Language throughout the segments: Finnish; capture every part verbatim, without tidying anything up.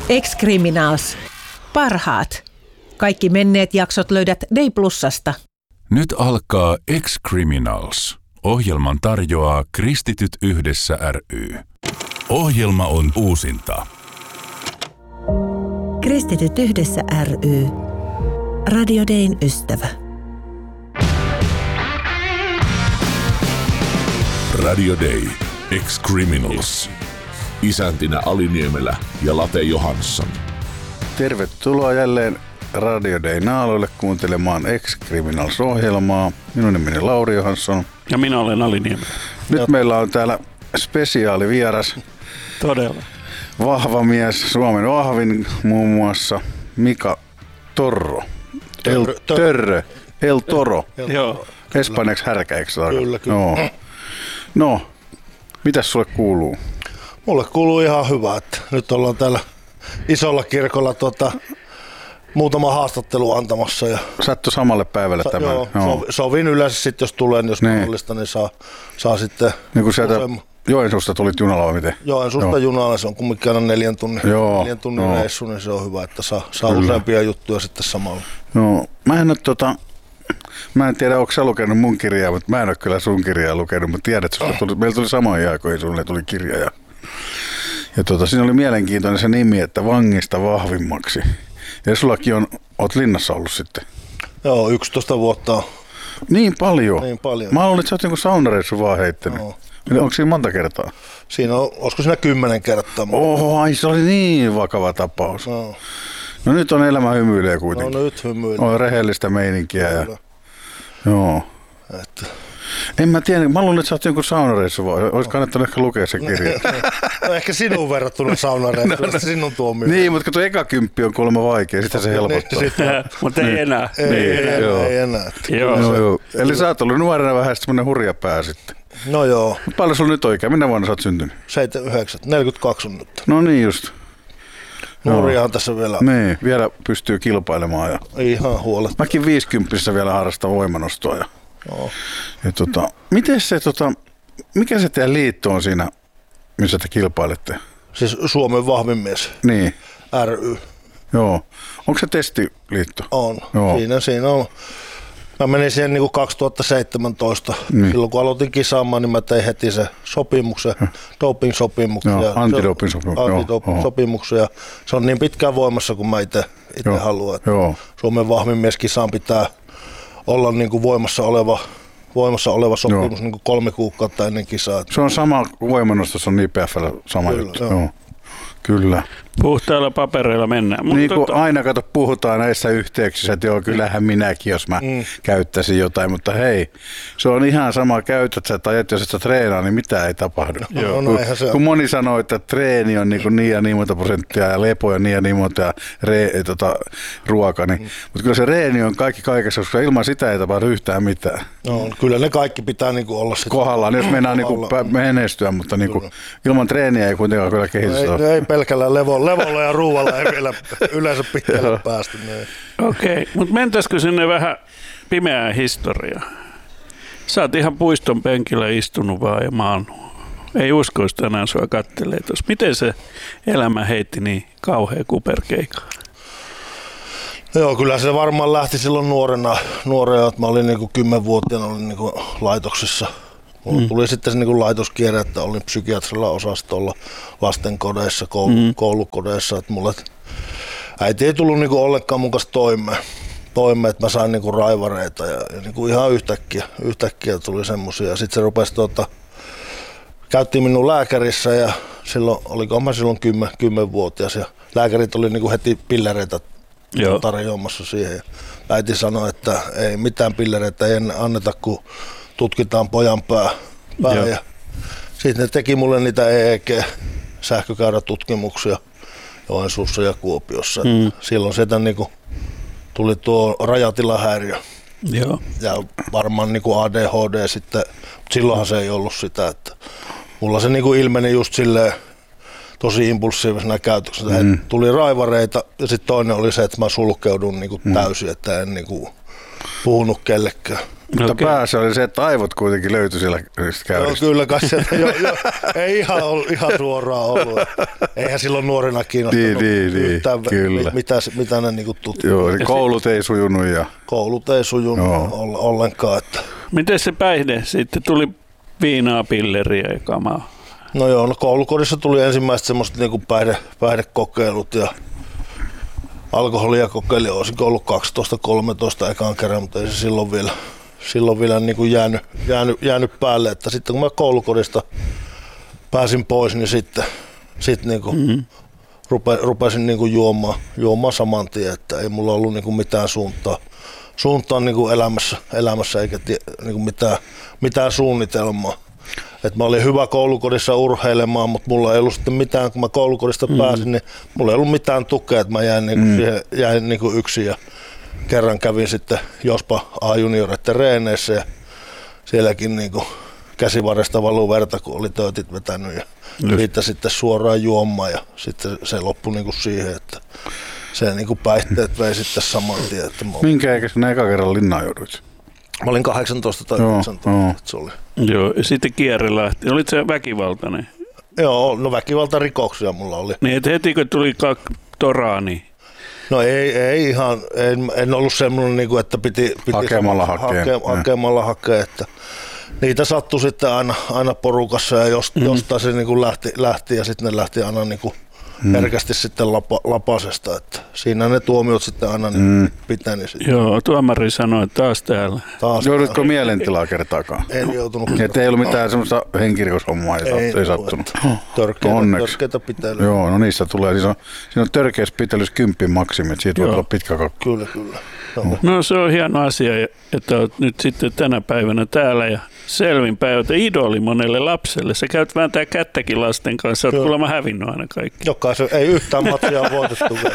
Ex-Criminals. Parhaat. Kaikki menneet jaksot löydät Day Plusasta. Nyt alkaa Ex-Criminals. Ohjelman tarjoaa Kristityt yhdessä ry. Ohjelma on uusinta. Kristityt yhdessä ry. Radio Dayn ystävä. Radio Day. Ex-Criminals. Isäntinä Ali Niemelä ja Late Johansson. Tervetuloa jälleen Radio Day naaloille kuuntelemaan Ex-Criminals-ohjelmaa. Minun nimeni Lauri Johansson. Ja minä olen Ali Niemelä. Nyt ja meillä on täällä spesiaalivieras. Todella. Vahva mies, Suomen vahvin muun muassa Mika Torro. El Törrö. El Toro. Joo. Espanjaksi härkä, eikö se Kyllä, kyllä. No. no, mitäs sulle kuuluu? Mulle kuuluu ihan hyvä, että nyt ollaan täällä isolla kirkolla tuota, muutama haastattelu antamassa. Ja Sattu samalle päivälle sa- tämän? Joo, joo. Sovin yleensä sitten, jos tulee, jos niin. mahdollista, niin saa, saa sitten... Niin kun sieltä useamman... Joensuusta tulit junalla vai miten? Joensuusta joo. junalla, se on kumminkin aina neljän tunnin, joo, neljän tunnin joo. reissu, niin se on hyvä, että saa, saa useampia juttuja sitten samalla. No, mä en ole tota... Mä en tiedä, onko sä lukenut mun kirjaa, mutta mä en ole kyllä sun kirjaa lukenut, mutta tiedät, että tuli, meillä tuli samoihin aikoihin, sulle tuli kirja. Ja, ja tota, siinä oli mielenkiintoinen se nimi, että vangista vahvimmaksi. Ja sullakin on, oot linnassa ollut sitten. Joo, yksitoista vuotta. Niin paljon? Niin paljon. Mä luulin, että sä oot joku saunareissu vaan heittänyt. No. Onko siinä monta kertaa? Siinä on, olisiko siinä kymmenen kertaa? Oho, ai se oli niin vakava tapaus. No, no nyt on elämä hymyilee kuitenkin. no nyt hymyilee. On rehellistä meininkiä. Ja... Joo. Että... En mä tiedä, mä luulen, että sä oot jonkun saunareissu vaan. Olisi kannattanut ehkä lukea se kirja. No ehkä sinun verrattuna saunareissu, no, sinun tuomio. Niin, mutta tuo eka kymppi on kuulemma vaikea, sitä se helpottaa. Niin, mutta ei enää. Ei, niin, ei, ei, joo. ei enää. Joo, joo, joo. Eli sä oot ollut nuorena vähän semmoinen hurja pää sitten. No joo. Paljon sulla nyt oikein? Minä vuonna sä oot syntynyt? seitsemänkymmentäyhdeksän, neljäkymmentäkaksi on nyt. No niin just. Nuoriahan tässä vielä. Niin, vielä pystyy kilpailemaan. Ja... Ihan huolet. Mäkin viisikymppisessä vielä harrastan voimanostoa. Ja... No. Ja tota, miten se, tota, mikä se teidän liitto on siinä, missä te kilpailette? Siis Suomen vahvin mies. Niin. ry. Joo. Onko se testiliitto? On. Joo. Siinä, siinä on. Mä menin siihen niin kuin kaksituhattaseitsemäntoista. Niin. Silloin kun aloitin kisaamaan, niin mä tein heti se sopimuksen, doping-sopimuksen. Joo, antidoping-sopimuksen. Antidoping-sopimuksen. Ja se on niin pitkään voimassa, kun mä itse haluan. Joo. Suomen vahvin mies kisaan pitää olla niin kuin voimassa oleva voimassa oleva sopimus niin kuin kolme kuukautta ennen kisaa. Se on sama voimannostus, on I P F:llä sama Kyllä, juttu. Joo. Joo. Kyllä. Puhtailla papereilla mennään. Niin kuin tota... aina kato, puhutaan näissä yhteyksissä, että joo, kyllähän minäkin, jos mä mm. käyttäisin jotain, mutta hei, se on ihan sama, käytät sä tai et, jos et sä treenaa, niin mitään ei tapahdu. Joo, kun, no, kun moni sanoo, että treeni on niin, niin ja niin monta prosenttia ja lepo on niin ja niin monta ja re, tota, ruoka, niin, mm. mutta kyllä se reeni on kaikki kaikessa, koska ilman sitä ei tapahdu yhtään mitään. No, kyllä ne kaikki pitää niin kuin olla sitten kohdallaan, jos mennään niin kuin menestyä, mutta niin kuin, ilman treeniä ei kuitenkaan kyllä kehitystä ole. Ei pelkällä levolla, levolla ja ruualla ei vielä yleensä pitkälle päästy. Okei, okay, mutta mentäisikö sinne vähän pimeään historiaan? Sä oot ihan puiston penkillä istunut vaan ja maannut. Ei uskoisi tänään sua kattelee tuossa. Miten se elämä heitti niin kauhean kuperkeikaa? Joo, kyllä se varmaan lähti silloin nuorena, nuorena että mä olin niin kuin kymmenvuotiaana olin niin kuin laitoksissa. Mulla mm. tuli sitten se niin kuin laitoskierre, että olin psykiatrilla osastolla lastenkodeissa, koulu, mm. koulukodeissa. Että mulle äiti ei tullut niin kuin ollenkaan mun kanssa toimeen, toime, että mä sain niin kuin raivareita ja, ja niin kuin ihan yhtäkkiä, yhtäkkiä tuli semmosia. Sitten se rupesi, tuota, käyttiin minun lääkärissä ja silloin, olikohan mä silloin kymmen, kymmenvuotias ja lääkärit oli niin kuin heti pillereitä tarjoamassa siihen. Ja äiti sanoi, että ei mitään pillereitä ei anneta, kun tutkitaan pojan pää. pää ja sitten ne teki mulle niitä E E G-sähkökäyrätutkimuksia Joensuussa ja Kuopiossa. Mm. Silloin sieltä niinku tuli tuo rajatilahäiriö. Joo. Ja varmaan niinku A D H D sitten, mutta silloinhan se ei ollut sitä. Että mulla se niinku ilmeni just silleen tosi impulsiivisena käytöksenä. Mm. Tuli raivareita ja sitten toinen oli se, että mä sulkeudun niinku täysin, että en niinku puhunut kellekään. Mutta Okei. päässä oli se, että aivot kuitenkin löytyi siellä Joo, käyristä. kyllä kai sieltä jo, jo, ei ihan, ollut, ihan suoraan ollut. Eihän silloin nuorena kiinnostanut Niin, niin, niin, yhtään, kyllä. mitä, mitä ne niinku tutkivat. Joo, niin koulut ei sujunut ja Koulut ei sujunut Joo. oll- ollenkaan. Että. Miten se päihde? Sitten tuli viinaa, pilleriä ja kamaa. No joo, no koulukodissa tuli ensimmäiset semmoiset niinku päihde, päihdekokeilut ja alkoholia kokeili, olisiko ollut kaksitoista kolmetoista ekan kerran, mutta ei se silloin vielä, silloin vielä niinku jäänyt, jäänyt, jäänyt päälle. Että sitten kun mä koulukodista pääsin pois, niin sitten sit niinku mm-hmm. rupe, rupesin niinku juomaan, juomaan saman tien, että ei mulla ollut niinku mitään suuntaa, suuntaa niinku elämässä, elämässä eikä tie, niinku mitään, mitään suunnitelmaa. Et mä olin hyvä koulukodissa urheilemaan, mutta mulla ei ollut sitten mitään, kun mä koulukodista mm. pääsin, niin mulla ei ollut mitään tukea, että mä jäin, niinku mm. siihen, jäin niinku yksin ja kerran kävin sitten Jospa A-junioreiden reeneissä ja sielläkin niinku käsivarresta valuu verta, kun oli töötit vetänyt ja siitä sitten suoraan juomaan ja sitten se loppui niinku siihen, että se niinku päihteet vei sitten saman tien. Että mä, minkä ikäisenä eka kerran linnaan jouduit? mä olin kahdeksantoista tai Joo, yhdeksäntoista, joo. että se oli. Joo, ja sitten kierre lähti. Olit se väkivaltainen? Joo, no väkivaltarikoksia mulla oli. Niin, että heti kun tuli kak- toraa, niin No ei, ei ihan, en, en ollut semmoinen, niin kuin, että piti, piti Hakemalla hake, hakea. hakemalla hakea, että niitä sattui sitten aina, aina porukassa ja jost, mm. jostain se niin kuin lähti, lähti ja sitten ne lähti aina niin kuin mm. herkästi sitten lapa, lapasesta, että siinä ne tuomiot sitten aina niin Mm. piteni sitten. joo, tuomari sanoi, että taas täällä. Taas Joudutko mielentilaa kertaakaan? en joutunut. Että ei ollut mitään semmoista henkirikoshommaa, ei, ei, ei sattunut. Törkeitä, Onneksi. törkeitä pitelyä. Joo, no niissä tulee. Siinä on, siinä on törkeässä pitelyssä kympin maksimi, että siitä voi Joo. olla pitkä kakku. Kyllä, kyllä. Joo. No se on hieno asia, että olet nyt sitten tänä päivänä täällä ja selvin päivä idoli monelle lapselle. Sä käyt vääntää kättäkin lasten kanssa, olet kuulemma hävinnyt aina kaikki. Jokaisen, ei yhtään matsia voitettu vielä.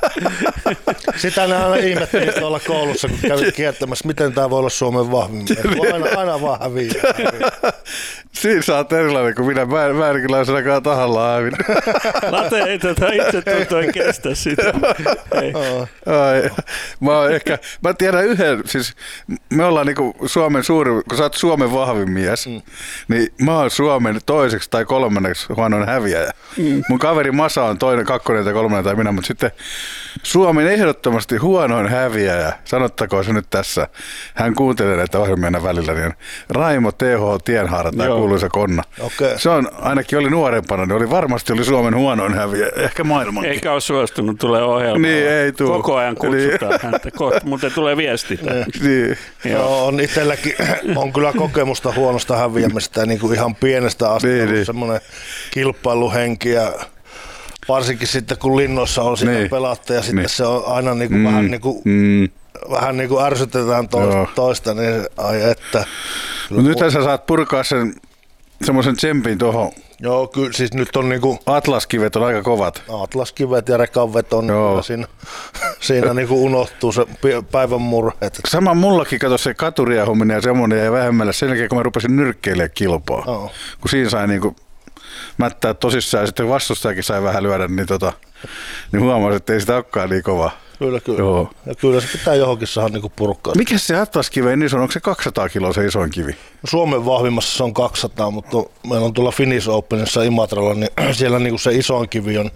Sitä ne aina ihmettiin tuolla koulussa, kun kävit kiertämässä, miten tämä voi olla Suomen vahvin. Aina, aina vaan häviää. Siinä sä oot erilainen kuin minä. Mä en, mä en kyllä olisi ainakaan tahallaan hävinnyt. Late ei tätä itse tuntua kestä sitä. Ei. Ai, mä, oon ehkä, mä tiedän yhden, siis me ollaan niinku Suomen suuri, kun sä oot Suomen vahvin mies, mm. niin mä oon Suomen toiseksi tai kolmanneksi huonoin häviäjä. Mm. Mun kaveri Masa on toinen, kakkonen tai kolmannen tai minä, mutta sitten Suomen ehdottomasti huonoin häviäjä, sanottakoon se nyt tässä, hän kuuntelee näitä ohjelmia välillä, niin Raimo T H Tienhaara, tämä kuuluisa konna. Okay. Se on, ainakin oli nuorempana, niin oli varmasti oli Suomen huonoin häviäjä, ehkä maailmankin. Eikä ole suostunut tulee ohjelmaan. Niin, ei tuu. Koko ajan kutsutaan niin. häntä. Kohta muuten tulee viesti. Niin. Joo, on itselläkin on kyllä kokemusta huonosta häviämistä niin kuin ihan pienestä asti niin, ollut niin. semmoinen kilpailuhenki ja varsinkin sitten kun linnoissa on sitä niin. pelattu ja sitten niin. se on aina niin kuin mm. vähän niin kuin mm. vähän niin kuin ärsytetään toista, toista niin ai että. Mutta nythän sä saat purkaa sen semmoisen tsempin tuohon. Joo, kyllä siis nyt on niinku Atlaskivet on aika kovat. atlaskivet ja rekanveto, niin siinä, siinä niinku unohtuu se päivän murheet. Sama mullakin, kato se katuriahuminen ja semmoinen jäi vähemmälle sen jälkeen, kun mä rupesin nyrkkeilemään kilpaa. Oh. Kun siinä sai niinku mättää tosissaan ja sitten vastustajakin sai vähän lyödä, niin, tota, niin huomasin, että ei sitä olekaan niin kova. Kyllä, kyllä. Joo. Ja kyllä se pitää johonkin saada niinku purkkaa. Mikä se atlaskive iso on? Onko se kaksisataa kiloa se isoin kivi? Suomen vahvimmassa se on kaksisataa, mutta meillä on tuolla Finnish Openissa Imatralla, niin siellä niinku se isoin kivi on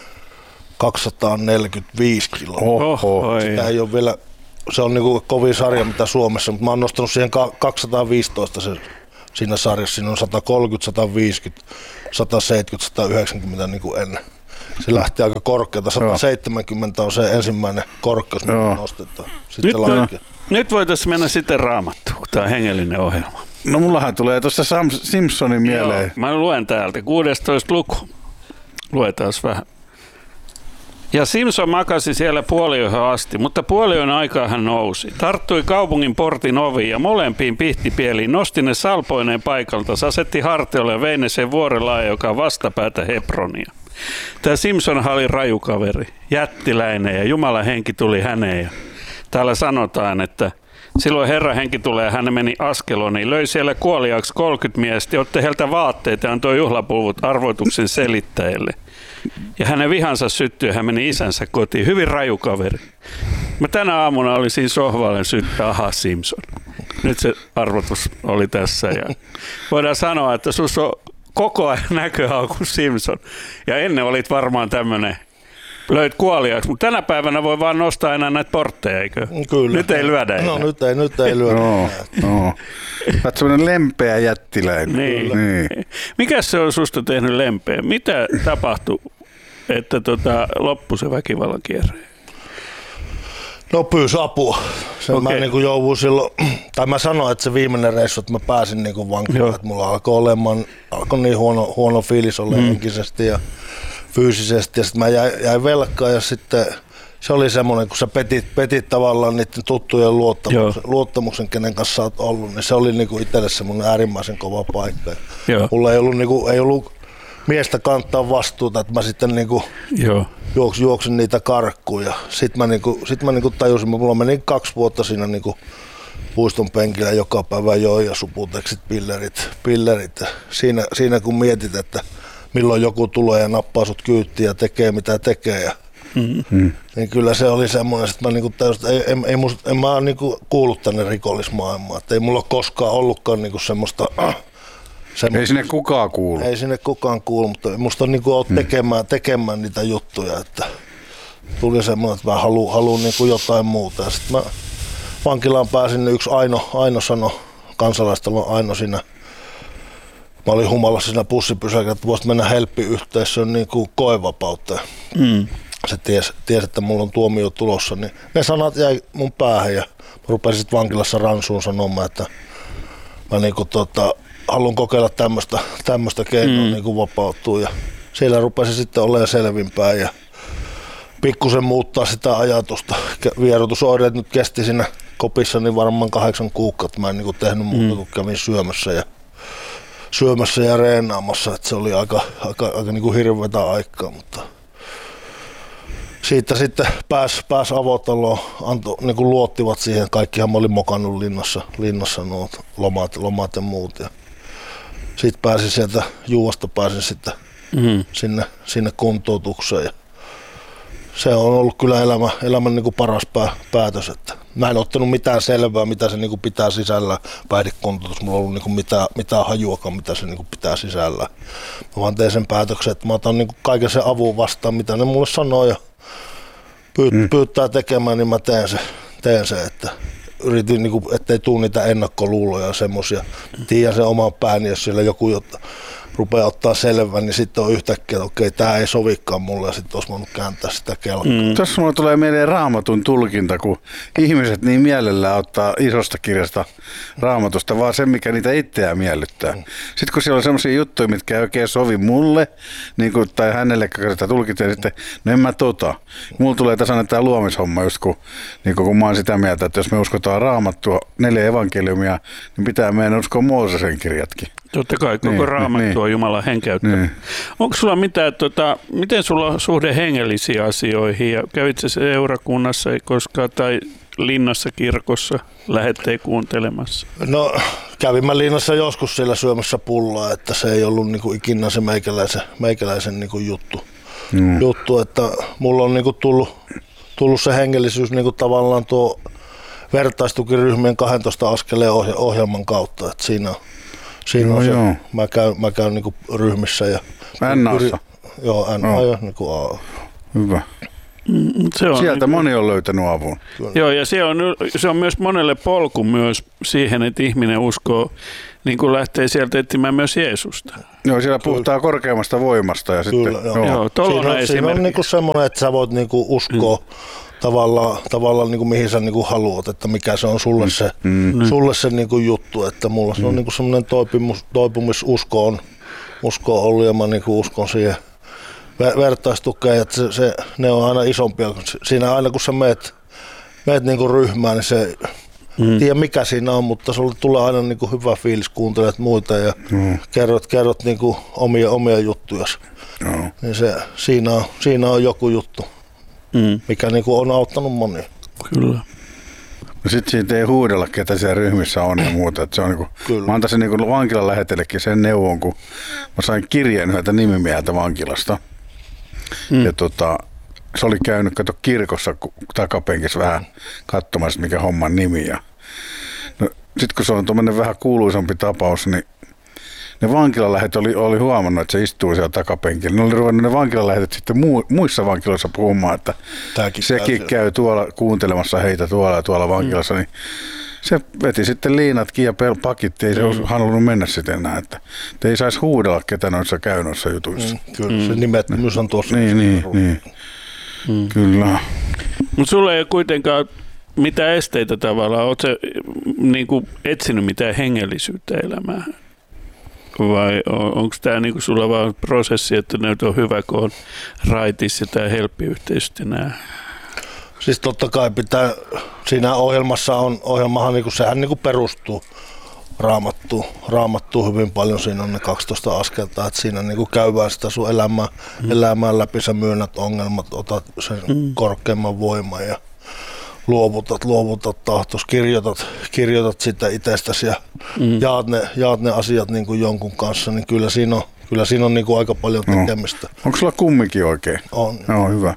kaksisataaneljäkymmentäviisi kiloa. Oho. Sitä ei ole vielä, se on niinku kovin sarja mitä Suomessa, mutta mä oon nostanut siihen kaksisataaviisitoista sen, siinä sarjassa. Siinä on sata kolmekymmentä, sata viisikymmentä, sata seitsemänkymmentä, sata yhdeksänkymmentä niin kuin ennen. Se lähti aika korkealta. sata seitsemänkymmentä on se ensimmäinen korkeus, mitä nostetaan. Nyt, nyt voitaisiin mennä sitten Raamattuun, kun tämä on hengellinen ohjelma. No mullahan tulee tuossa Sam Simpsonin mieleen. Joo, mä luen täältä. kuudestoista luku. Luetaan vähän. Ja Simpson makasi siellä puoliyöhön asti, mutta puoliyön aikaa hän nousi. Tarttui kaupungin portin oviin ja molempiin pihtipieliin, nosti ne salpoineen paikalta, asetti hartiolle ja vei ne sen vuorelaaja, joka on vastapäätä Hebronia. Tämä Simpson oli rajukaveri, jättiläinen ja Jumalan henki tuli häneen. Ja täällä sanotaan, että silloin Herran henki tulee ja hän meni Askeloniin, löi siellä kuoliaaksi kolmekymmentä miestä, otti heiltä vaatteet ja antoi juhlapuvut arvoituksen selittäjille. Ja hänen vihansa syttyi ja hän meni isänsä kotiin. Hyvin raju kaveri. Mä tänä aamuna olin siinä sohvalla ja syttää, aha Simpson. Nyt se arvotus oli tässä. Ja voidaan sanoa, että sus on koko ajan näköala kuin Simpson. Ja ennen olit varmaan tämmöinen, löit kuoliaaksi, mutta tänä päivänä voi vaan nostaa enää näitä portteja, eikö? Kyllä. Nyt ei lyödä enää. No nyt ei, nyt ei lyödä. No, no. Olet semmoinen lempeä jättiläinen. Niin. niin. Mikäs se on susta tehnyt lempeä? Mitä tapahtui, että tota, loppui se väkivallan kierre? No pyysi apua. Sen Okei. mä niin jouduin silloin, tai mä sanoin, että se viimeinen reissu, että mä pääsin niin vankilaan, että mulla alkoi olemaan, alkoi niin huono, huono fiilis olla mm. henkisesti ja fyysisesti, ja sitten mä jäin, jäin velkaan, ja sitten se oli semmoinen, kun sä petit, petit tavallaan niiden tuttujen luottamuksen, luottamuksen, kenen kanssa sä oot ollut, niin se oli niin itselle semmoinen äärimmäisen kova paikka. Joo. Mulla ei ollut, niin kuin, ei ollut miestä kantaa vastuuta, että mä sitten niin kuin Joo. Juoksin, juoksin niitä karkkuun ja sit mä, niinku, sit mä niinku tajusin, mulla meni kaksi vuotta siinä niinku puiston penkillä joka päivä join ja suputeksit, pillerit, pillerit. Siinä, siinä kun mietit, että milloin joku tulee ja nappaa sut kyyttiin ja tekee mitä tekee, ja, mm-hmm. niin kyllä se oli semmoinen, että mä niinku tajusin, että ei, ei, ei musta, en mä niinku kuullut tänne rikollismaailmaan, että ei mulla ole koskaan ollutkaan niinku semmoista. Semmo... Ei sinne kukaan kuulu. Ei sinne kukaan kuulu, mutta musta on niinku ollut tekemään, tekemään niitä juttuja, että tuli semmoinen, että mä haluan, haluan niinku jotain muuta. Ja sit mä vankilaan pääsin, yksi Aino, Aino sanoi, kansalaistalon Aino siinä, mä olin humalassa siinä bussipysäkillä, että voisit mennä Helppi-yhteisöön niinku koevapauteen. Mm. Se tiesi, ties, että mulla on tuomio tulossa, niin ne sanat jäi mun päähän ja mä rupesin sit vankilassa ransuun sanomaan, että mä niinku tota, haluan kokeilla tämmöistä, tämmöistä keinoa mm. niin kuin vapautuu, ja siellä rupesi sitten olemaan selvinpäin ja pikkusen muuttaa sitä ajatusta. Vierotusoireet nyt kesti siinä kopissa niin varmaan kahdeksan kuukautta. Mä en niin kuin tehnyt muuta mm. kuin kävin syömässä ja, syömässä ja reenaamassa, että se oli aika, aika, aika niin kuin hirveätä aikaa, mutta siitä sitten pääsi pääs avotaloon, anto, niin kuin luottivat siihen. Kaikkihan mä olin mokannut linnassa, linnassa nuo lomat, lomat ja muut. Ja sitten pääsin sieltä juuasta, pääsin sitten mm. sinne, sinne kuntoutukseen. Ja se on ollut kyllä elämä, elämän niin kuin paras pää, päätös. Että mä en ottanut mitään selvää, mitä se niin kuin pitää sisällä päihdekuntoutus. Mulla ei ollut niin kuin mitään, mitään hajuakaan, mitä se niin kuin pitää sisällä. Mä vaan tein sen päätöksen, että mä otan niin kuin kaiken sen avun vastaan, mitä ne mulle sanoo. Ja pyyt, mm. pyytää tekemään, niin mä teen se, teen se että yritin, niin kuin, ettei tule niitä ennakkoluuloja ja semmoisia. Tiedän sen oman pääni, jos siellä joku jotta rupeaa ottaa selvän, niin sitten on yhtäkkiä, että okei, tämä ei sovikaan mulle, ja sitten olisi voinut kääntää sitä kelkaa. Mm. Tuossa mulle tulee mieleen Raamatun tulkinta, kun ihmiset niin mielellään ottaa isosta kirjasta Raamatusta, vaan se, mikä niitä itseään miellyttää. Mm. Sitten kun siellä on semmoisia juttuja, mitkä ei oikein sovi mulle, niin kuin, tai hänelle sitä tulkitsee, sitten, no en mä tota. Mulla tulee tasainen tämä luomishomma, just kun, niin kun mä oon sitä mieltä, että jos me uskotaan Raamattua, neljä evankeliumia, niin pitää meidän uskoa Moosesen kirjatkin. Totta kai, koko niin, Raamattu niin, on Jumalan henkäyttämä. Niin. Onko sulla mitään, tota, miten sulla on suhde hengellisiin asioihin, ja kävit sä seurakunnassa koskaan tai linnassa kirkossa lähettei kuuntelemassa? No kävin mä linnassa joskus siellä syömässä pullaa, että se ei ollut niinku ikinä se meikäläisen, meikäläisen niinku juttu. Mm. juttu, että mulla on niinku tullut, tullut se hengellisyys niinku tavallaan tuo vertaistukiryhmien kahdentoista askeleen ohjelman kautta, että siinä on Siinä no, on se, joo. mä käyn, mä käyn niinku ryhmissä ja N-assa. Joo, N-assa no. niinku A. Hyvä. Se on Sieltä niin, moni on löytänyt avun. Joo, ja se on, se on myös monelle polku myös siihen, että ihminen uskoo, niin kuin lähtee sieltä etsimään myös Jeesusta. Joo, siellä puhutaan Kyllä. korkeammasta voimasta. Ja Kyllä, sitten, joo. Joo, siinä on, siinä on niinku semmoinen, että sä voit niinku uskoa mm. tavallaan, tavallaan niinku mihin sä niinku haluat, että mikä se on sulle se, mm. sulle se niinku juttu. Että mulla mm. se on niinku semmoinen toipumus, toipumisusko on, usko on ollut ja mä niinku uskon siihen vertaistukeen, että se, se, ne on aina isompia. Siinä aina kun sä meet, meet niinku ryhmään, niin se mm. tiedä mikä siinä on, mutta sulle tulee aina niinku hyvä fiilis, kuuntelet muita ja mm. kerrot, kerrot niinku omia, omia juttuja. Mm. Niin se, siinä, on, siinä on joku juttu, mm. mikä niinku on auttanut monia. Kyllä. No sit siitä ei huudella, ketä siellä ryhmissä on ja muuta. Että se on niinku, mä antaisin niinku vankilan lähetellekin sen neuvon, kun mä sain kirjeen yhdeltä nimimieheltä vankilasta. Mm. Ja tota, se oli käynyt kato kirkossa takapenkissä vähän katsomassa, mikä homman nimi. Ja no, sitten kun se on tuommoinen vähän kuuluisampi tapaus, niin ne vankilalähet oli, oli huomannut, että se istuu siellä takapenkillä. Ne oli ruvennut ne vankilalähetet sitten muu, muissa vankiloissa puhumaan, että Tämäkin sekin käy, käy tuolla kuuntelemassa heitä tuolla ja tuolla vankilassa. Mm. Niin se veti sitten liinatkin ja pakit, ei se mm. olisi halunnut mennä sitten enää. Että ei saisi huudella ketä noissa käy noissa jutuissa. Mm, kyllä, mm. se nimettömyys on tuossa. Niin, niin, niin. Mm. Kyllä. Mutta sulla ei ole kuitenkaan mitään esteitä tavallaan. Oletko sä niin kuin etsinyt mitään hengellisyyttä elämään? Vai on, onko tämä niinku sulla vaan prosessi, että nyt on hyvä, kun on raitis ja tämä helppiyhteisö ja nämä? Siis totta kai pitää, siinä ohjelmassa on, ohjelmahan niinku, sehän niinku perustuu raamattuun, raamattuun hyvin paljon, siinä on ne kaksitoista askelta, että siinä niinku käydään sitä sun elämää, mm. elämään läpi, sä myönnät ongelmat, otat sen mm. korkeamman voiman ja luovutat, luovutat tahtos, kirjoitat, kirjoitat sitä itsestäsi ja mm. jaat, ne, jaat ne asiat niin kuin jonkun kanssa, niin kyllä siinä on, kyllä siinä on niin kuin aika paljon tekemistä. No. Onko sulla kumminkin oikein? On. No, hyvä.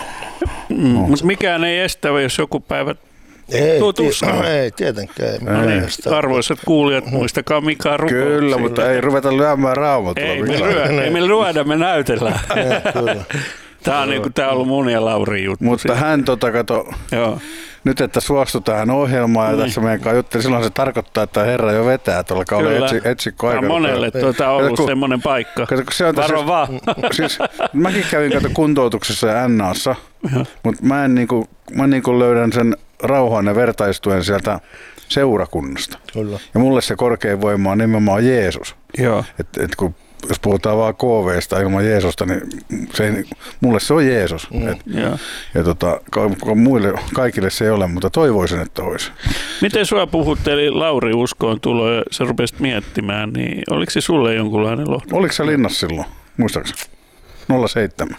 Mm, no. Mutta mikään ei estä, jos joku päivä tutustuu. Ei, tietenkään. Ei, no niin, arvoisat kuulijat, muistakaa mikä on rukouksilla. Kyllä, mutta ei ruveta lyömään Raamatulla. Ei, me lyö, ei me lyödä, me näytellään. Kyllä. Tämä on, niin kuin, tämä on ollut mun ja Laurin juttu. Mutta siitä. Hän tota, kato, Joo. nyt että suostui tähän ohjelmaan ja niin. Tässä meidän kanssa jutteli, silloin se tarkoittaa, että herra jo vetää tuolla kaudella etsi, etsikkoaikana. Tämä on monelle tuota ollut kun, semmoinen paikka. Kato, se on Varo siis, vaan. Siis, mäkin kävin kato kuntoutuksessa ja N A:ssa, mutta mä, en niinku, mä niinku löydän sen rauhan ja vertaistuen sieltä seurakunnasta. Kyllä. Ja mulle se korkein voima on nimenomaan Jeesus. Joo. Et, et kun jos puhutaan vaan K V:stä ilman Jeesusta, niin se ei, mulle se on Jeesus. Mm, Et, ja ja tota, muille, kaikille se ei ole, mutta toivoisin, että olisi. Miten sua puhutteli Lauri uskoon tulo ja sä rupesit miettimään, niin oliko se sulle jonkunlainen lohdu? Oliko se linnassa silloin, muistaakseni? nolla seitsemän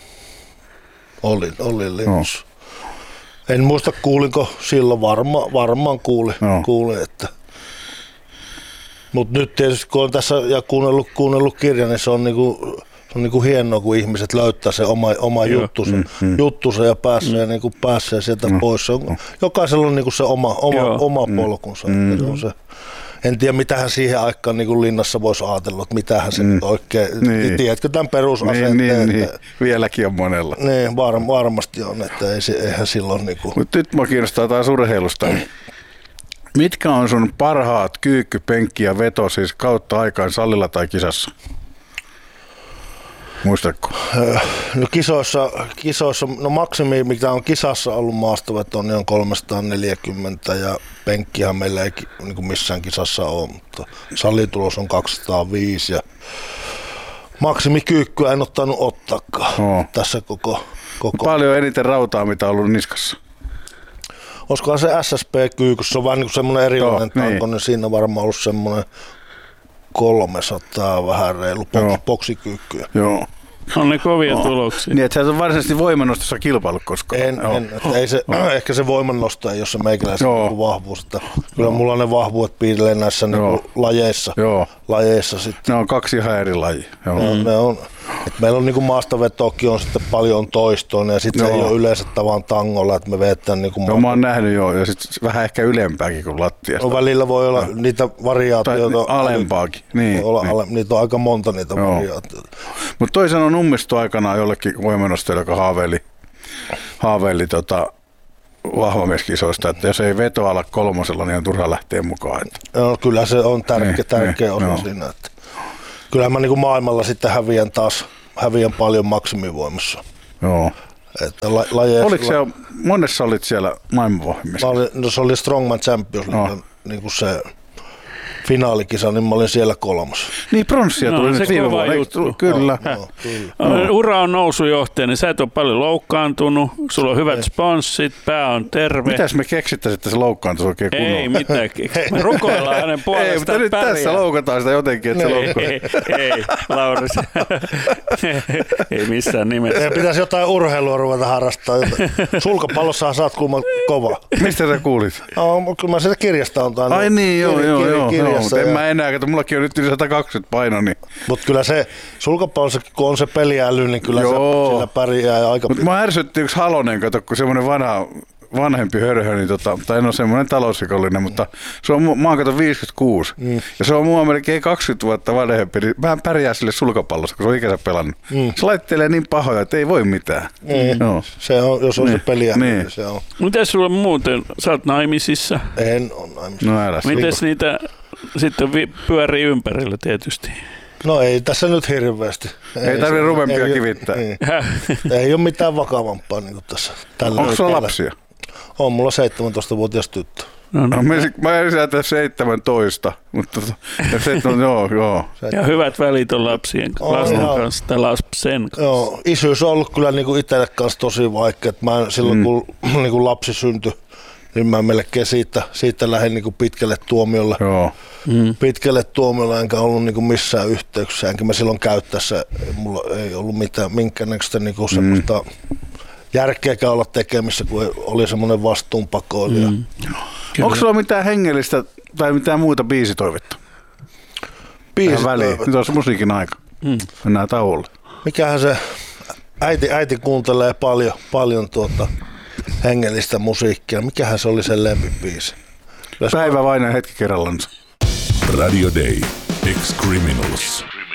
Oli, oli linnassa. No. En muista kuulinko silloin, varma, varmaan kuuli, no. kuuli että mutta nyt tietysti kun on tässä ja kuunnellut, kuunnellut kirjan, niin se on, niinku, se on niinku hienoa, kun ihmiset löytää se oma, oma juttusa, mm, mm. juttusa ja pääsee, mm. niinku, pääsee sieltä mm. pois. Se on, jokaisella on niinku se oma, oma, oma polkunsa. Mm. Se on se, en tiedä, mitähän siihen aikaan niinku linnassa voisi ajatella, että mitähän se mm. oikein, niin. Tiedätkö tämän perusasenteen? Niin, niin, niin. Vieläkin on monella. Niin, var, varmasti on, että ei se, eihän silloin... Niinku... Mutta nyt mä kiinnostaa taas urheilusta. Mitkä on sun parhaat kyykky, penkki ja veto siis kautta aikaan salilla tai kisassa? Muistatko? No kisoissa, kisoissa, no maksimi mikä on kisassa ollut maastoveto, niin on kolmesataaneljäkymmentä ja penkkihän meillä ei niin kuin missään kisassa ole, mutta salitulos on kaksisataaviisi ja maksimikyykkyä en ottanut ottaakaan no. tässä koko, koko... Paljon eniten rautaa, mitä on ollut niskassa? Olisikohan se S S P-kyykyssä, se on vähän niin kuin semmoinen erilainen oh, tanko, niin. niin siinä on varmaan ollut semmoinen kolmesataa vähän reilu boksikyykkyä. Joo. On ne kovia no. tuloksia. Niin, että sä et ole varsinaisesti voimannostossa kilpailut koskaan. En, en että ei se, no. ehkä se voimannosto ei ole se meikäläisen niin vahvuus. Että kyllä no. mulla ne vahvuudet piilee näissä niin lajeissa. Joo. lajeissa sitten. Ne on kaksi ihan eri lajia. Ne, ne on, että meillä on niin maastavetoakin on sitten paljon toistoinen ja sitten se ei ole yleensä tavan tangolla, että me vetään niin kuin... No, mä oon nähnyt jo ja sitten vähän ehkä ylempääkin kuin lattiasta. No, välillä voi olla no. niitä variaatioita. Tai alempaakin. Niin, olla, niin. Ale, niitä on aika monta niitä Joo. variaatioita. Mutta toi sanoi nummistu aikanaan jollekin voimannostajalle, joka haaveili, haaveili tota, vahvamieskisoista, että jos ei veto ala kolmosella, niin on turha lähteä mukaan. No, kyllä se on tärkeä, ne, tärkeä ne, osa no. siinä. Että kyllä mä niin kuin maailmalla sitten häviän taas häviän paljon maksimivoimassa. Joo. Että la, lajeessa, Oliko se, monessa olit siellä maailmanvohjimissa? No se oli Strongman Champions, no. niin kuin se finaalikisa, niin mä olin siellä kolmas. Niin, pronssia tuli no, nyt viime vuonna. Kyllä. No, no, kyllä. No. Ura on nousujohtaja, niin sä et ole paljon loukkaantunut, sulla on hyvät ei. sponssit, pää on terve. Mitäs me keksittäisiin, että se loukkaantuisi oikein kunnolla? Ei mitään keksitä. Me rukoillaan hänen puolestaan. Ei, mutta nyt pärjää. Tässä loukataan sitä jotenkin, että se loukkaa. Ei, ei, Lauri. Ei missään nimessä. Ei pitäisi jotain urheilua ruveta harrastaa. Sulkapallossahan saat kuulemma kova. Mistä sä kuulit? No, kyllä mä sitä kirjasta on tainnut. Ai niin, joo, joo, joo. No, mutta en mä enää, että mullakin on nyt yli sata kaksikymmentä paino. Niin. Mutta kyllä se sulkapallossa, kun on se peliäly, niin kyllä se, sillä pärjää aika pitää. Mutta mä ärsytti yksi Halonen, kato, kun semmoinen vanha vanhempi hörhö, niin tota, tai en ole semmoinen talousrikollinen, mutta se on, mä oon kato viisikymmentäkuusi, mm. ja se on mua melkein kaksikymmentä vuotta vanhempi, niin mä pärjään sille sulkapallossa, kun se on ikänsä pelannut. Mm. Se laittelee niin pahoja, että ei voi mitään. Mm. No. Se on, jos on niin. se peliä, niin. niin se on. Miten sulla muuten? Sä oot naimisissa? En ole naimisissa. No älä. Mites niitä sitten vi- pyörii ympärillä tietysti? No ei tässä nyt hirveästi. Ei, ei tarvitse rumempia ei, kivittää. Ei, ei ole mitään vakavampaa niin kuin tässä. Tällä onko sulla lapsia? On mulla seitsemäntoistavuotias tyttö. No, no. Mä en sieltä seitsemäntoista, mutta seitsemän, joo, joo. Ja hyvät välit on lapsien on, lasten joo. kanssa tai lapsen kanssa. Joo, isyys on ollut kyllä niin kuin itselle kanssa tosi vaikea. Mä silloin mm. kun niin kuin lapsi syntyi, niin mä melkein siitä, siitä lähdin niin kuin pitkälle tuomiolle. Joo. Mm. Pitkälle tuomiolle enkä ollut niin kuin missään yhteyksissä, enkä mä silloin käyttäessä, mulla ei ollut mitään, minkäännäköistä niin kuin semmoista mm. järkeäkään olla tekemissä, kun oli semmoinen vastuunpakoilija. Mm. Onko sulla mitään hengellistä tai mitään muuta biisitoivetta? Biisitoivetta? Nyt on se musiikin aika. Mm. Mennään tauolle. Mikähän se, äiti, äiti kuuntelee paljon, paljon tuota hengellistä musiikkia. Mikähän se oli sen lempibiisi? Päivä vain hetki kerrallansa. Radio Day. Ex-Criminals.